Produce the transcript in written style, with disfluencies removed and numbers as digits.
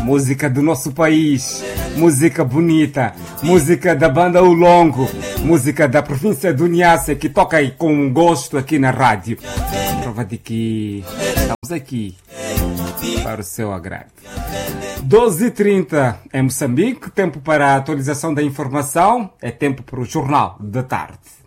música do nosso país, música bonita, música da banda O Longo, música da província do Niassa que toca aí com gosto aqui na rádio. Prova de que estamos aqui para o seu agrado. 12h30 em Moçambique, tempo para a atualização da informação, é tempo para o Jornal da Tarde.